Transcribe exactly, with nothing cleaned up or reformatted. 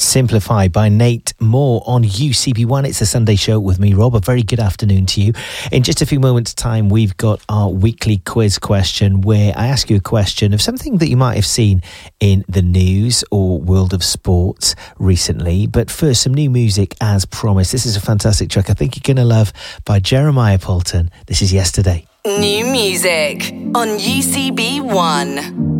Simplify by Nate Moore on U C B one. It's a Sunday show with me, Rob. A very good afternoon to you. In just a few moments' time, we've got our weekly quiz question where I ask you a question of something that you might have seen in the news or world of sports recently. But first, some new music as promised. This is a fantastic track I think you're going to love by Jeremiah Poulton. This is Yesterday. New music on U C B one.